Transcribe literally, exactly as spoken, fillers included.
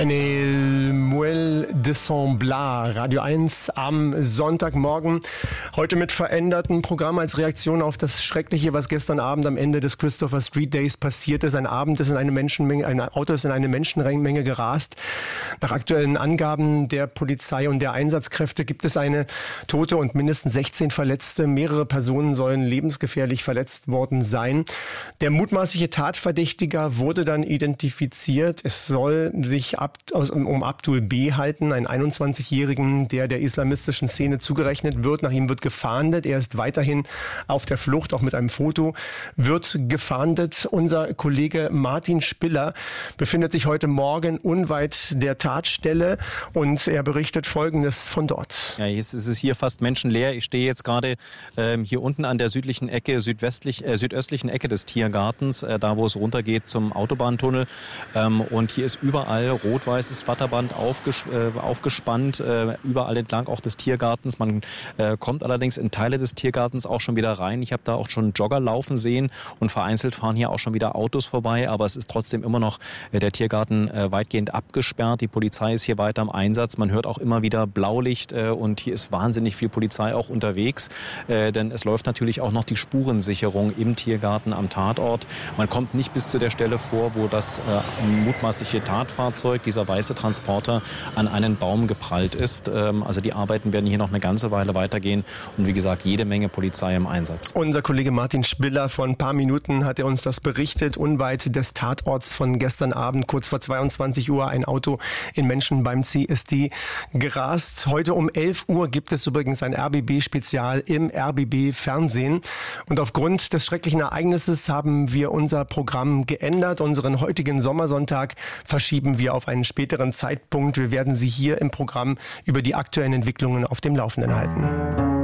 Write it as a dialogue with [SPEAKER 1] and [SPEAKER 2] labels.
[SPEAKER 1] Eine Muelle de Semblant, Radio eins am Sonntagmorgen. Heute mit verändertem Programm als Reaktion auf das Schreckliche, was gestern Abend am Ende des Christopher Street Days passiert ist. Ein Abend ist in eine Menschenmenge, ein Auto ist in eine Menschenmenge gerast. Nach aktuellen Angaben der Polizei und der Einsatzkräfte gibt es eine Tote und mindestens sechzehn Verletzte. Mehrere Personen sollen lebensgefährlich verletzt worden sein. Der mutmaßliche Tatverdächtiger wurde dann identifiziert. Es soll sich ab um Abdul B. halten, einen einundzwanzigjährigen, der der islamistischen Szene zugerechnet wird. Nach ihm wird gefahndet. Er ist weiterhin auf der Flucht, auch mit einem Foto wird gefahndet. Unser Kollege Martin Spiller befindet sich heute Morgen unweit der Tatstelle und er berichtet Folgendes von dort.
[SPEAKER 2] Ja, es ist hier fast menschenleer. Ich stehe jetzt gerade ähm, hier unten an der südlichen Ecke, südwestlich, äh, südöstlichen Ecke des Tiergartens, äh, da wo es runtergeht zum Autobahntunnel. Ähm, und hier ist überall rot-weißes Flatterband aufges äh, aufgespannt, äh, überall entlang auch des Tiergartens. Man äh, kommt allerdings in Teile des Tiergartens auch schon wieder rein. Ich habe da auch schon Jogger laufen sehen und vereinzelt fahren hier auch schon wieder Autos vorbei. Aber es ist trotzdem immer noch äh, der Tiergarten äh, weitgehend abgesperrt. Die Polizei ist hier weiter im Einsatz. Man hört auch immer wieder Blaulicht äh, und hier ist wahnsinnig viel Polizei auch unterwegs. Äh, denn es läuft natürlich auch noch die Spurensicherung im Tiergarten am Tatort. Man kommt nicht bis zu der Stelle vor, wo das äh, mutmaßliche Tatfahrzeug, dieser weiße Transporter, an einen Baum geprallt ist. Ähm, also die Arbeiten werden hier noch eine ganze Weile weitergehen und wie gesagt, jede Menge Polizei im Einsatz.
[SPEAKER 1] Unser Kollege Martin Spiller, vor ein paar Minuten hat er uns das berichtet, unweit des Tatorts von gestern Abend, kurz vor zweiundzwanzig Uhr, ein Auto in Menschen beim C S D gerast. Heute um elf Uhr gibt es übrigens ein R B B-Spezial im R B B-Fernsehen. Und aufgrund des schrecklichen Ereignisses haben wir unser Programm geändert. Unseren heutigen Sommersonntag verschieben wir auf einen späteren Zeitpunkt. Wir werden Sie hier im Programm über die aktuellen Entwicklungen auf dem Laufenden halten.